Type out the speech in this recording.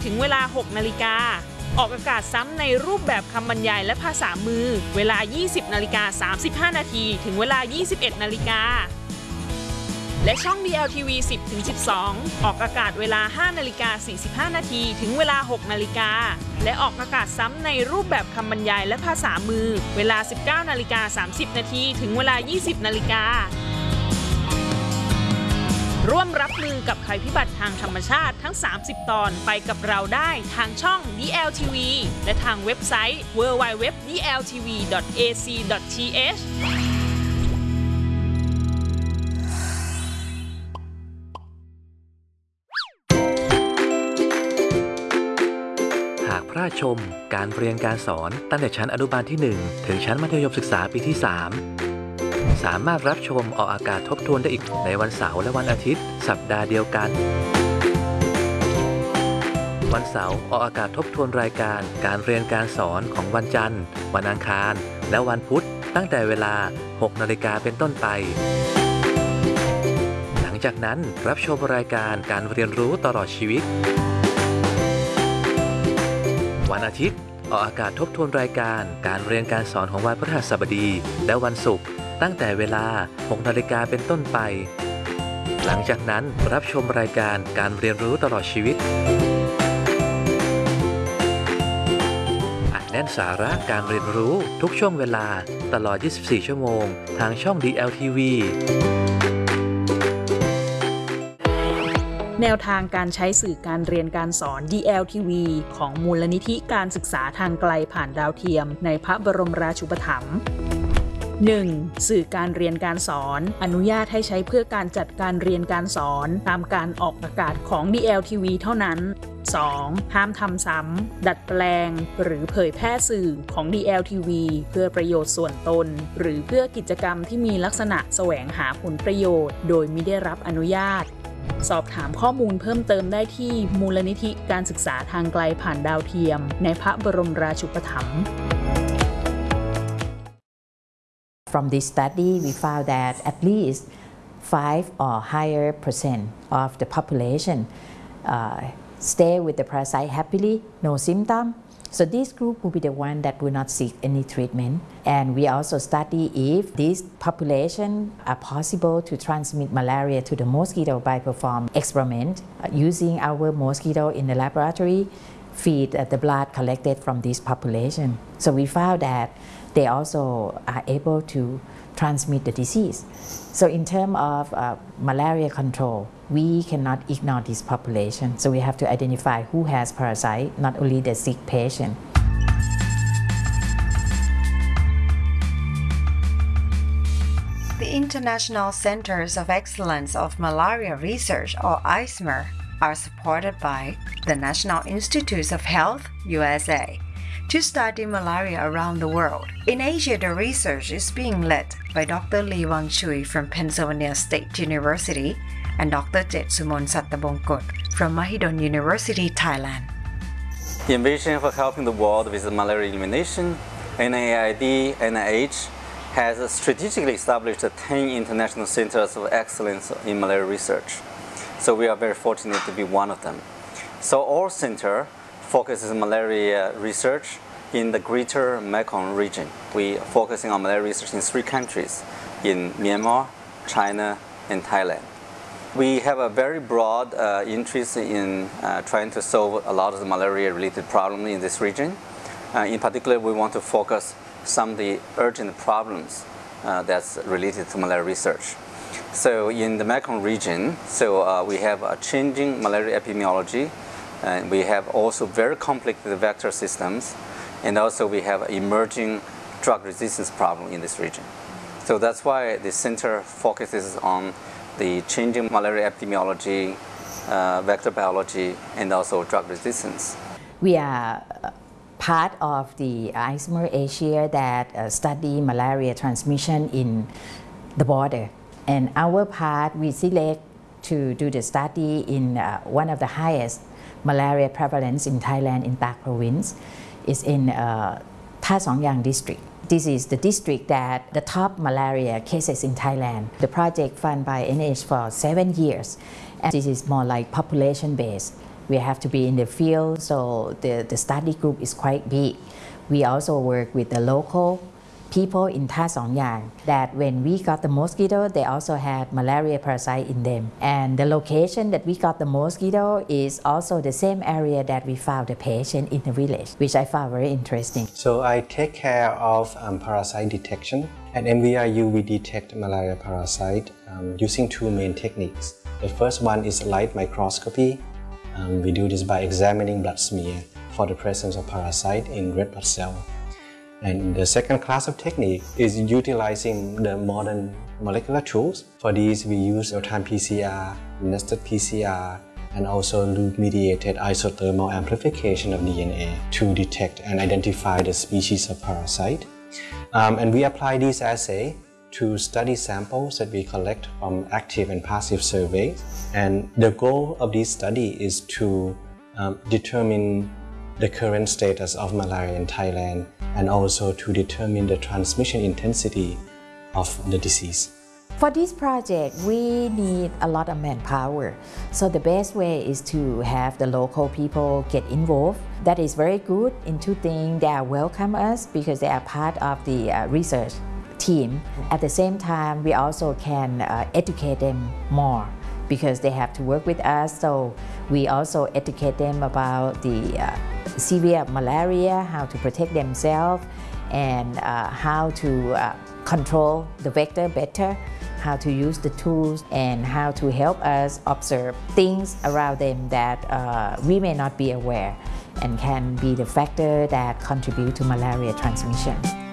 ถึงเวลา 6 นาฬิกาออกอากาศซ้ำในรูปแบบคำบรรยายและภาษามือเวลา 20:35 นาทีถึงเวลา 21 นาฬิกาและช่อง DLTV 10-12 ออกอากาศเวลา 5:45 นาทีถึงเวลา 6 นาฬิกาและออกอากาศซ้ำในรูปแบบคำบรรยายและภาษามือเวลา 19:30 นาทีถึงเวลา 20 นาฬิการ่วมรับมือกับภัยพิบัติทางธรรมชาติทั้ง 30 ตอนไปกับเราได้ทางช่อง DLTV และทางเว็บไซต์ www.dltv.ac.th หากพลาดชมการเรียนการสอนตั้งแต่ชั้นอนุบาลที่ 1 ถึงชั้นมัธยมศึกษาปีที่ 3 สามารถรับชมออกอากาศทบทวนได้อีกในวันเสาร์และวันอาทิตย์สัปดาห์เดียวกันวันเสาร์ออกอากาศทบทวนรายการการเรียนการสอนของวันจันทร์วันอังคารและวันพุธตั้งแต่เวลา 6 นาฬิกาเป็นต้นไปหลังจากนั้นรับชมรายการการเรียนรู้ตลอดชีวิตวันอาทิตย์ออกอากาศทบทวนรายการการเรียนการสอนของวันพฤหัสบดีและวันศุกร์ตั้งแต่เวลา 6 นาฬิกาเป็นต้นไปหลังจากนั้นรับชมรายการการเรียนรู้ตลอดชีวิตอัดแน่นสาระการเรียนรู้ทุกช่วงเวลาตลอด 24 ชั่วโมงทางช่อง DLTV แนวทางการใช้สื่อการเรียนการสอน DLTV ของมูลนิธิการศึกษาทางไกลผ่านดาวเทียมในพระบรมราชูปถัมภ์ 1. สื่อการเรียนการสอนอนุญาตให้ใช้เพื่อการจัดการเรียนการสอนตามการออกอากาศของ DLTV เท่านั้น 2. ห้ามทำซ้ำดัดแปลงหรือเผยแพร่สื่อของ DLTV เพื่อประโยชน์ส่วนตนหรือเพื่อกิจกรรมที่มีลักษณะแสวงหาผลประโยชน์โดยมิได้รับอนุญาตสอบถามข้อมูลเพิ่มเติมได้ที่มูลนิธิการศึกษาทางไกลผ่านดาวเทียมในพระบรมราชูปถัมภ์ From this study, we found that at least 5 or higher percent of the population stay with the parasite happily, no symptom. So this group will be the one that will not seek any treatment. And we also study if this population are possible to transmit malaria to the mosquito by perform experiment using our mosquito in the laboratory, feed the blood collected from this population. So we found that they also are able to transmit the disease. So in terms of malaria control, we cannot ignore this population. So we have to identify who has parasite, not only the sick patient. The International Centers of Excellence of Malaria Research, or ICMR, are supported by the National Institutes of Health, USA, to study malaria around the world. In Asia, the research is being led by Dr. Lee Wang Chui from Pennsylvania State University and Dr. Jetsumon Sattabongkut from Mahidol University, Thailand. In vision for helping the world with malaria elimination, NIAID, NIH has strategically established 10 international centers of excellence in malaria research. So we are very fortunate to be one of them. So our center focuses on malaria research in the greater Mekong region. We are focusing on malaria research in 3 countries, in Myanmar, China, and Thailand. We have a very broad interest in trying to solve a lot of the malaria-related problems in this region. In particular, we want to focus some of the urgent problems that's related to malaria research. So in the Mekong region, we have a changing malaria epidemiology, and we have also very complicated vector systems, and also we have emerging drug resistance problem in this region. So that's why the center focuses on the changing malaria epidemiology, vector biology, and also drug resistance. We are part of the ICMR Asia that study malaria transmission in the border. And our part, we select to do the study in one of the highest malaria prevalence in Thailand, in Tak province, is in Tha Song Yang district. This is the district that the top malaria cases in Thailand. The project funded by NIH for 7 years. And this is more like population based. We have to be in the field, so the study group is quite big. We also work with the local people in Tha Song Yang that when we got the mosquito, they also had malaria parasite in them. And the location that we got the mosquito is also the same area that we found the patient in the village, which I found very interesting. So I take care of parasite detection. At MVRU, we detect malaria parasite using two main techniques. The first one is light microscopy. We do this by examining blood smear for the presence of parasite in red blood cell. And the second class of technique is utilizing the modern molecular tools. For these, we use real-time PCR, nested PCR, and also loop-mediated isothermal amplification of DNA to detect and identify the species of parasite. And we apply these assays to study samples that we collect from active and passive surveys. And the goal of this study is to determine the current status of malaria in Thailand and also to determine the transmission intensity of the disease. For this project, we need a lot of manpower. So the best way is to have the local people get involved. That is very good in two things. They welcome us because they are part of the research team. At the same time, we also can educate them more because they have to work with us. So we also educate them about the severe malaria, how to protect themselves, and how to control the vector better, how to use the tools, and how to help us observe things around them that we may not be aware and can be the factor that contribute to malaria transmission.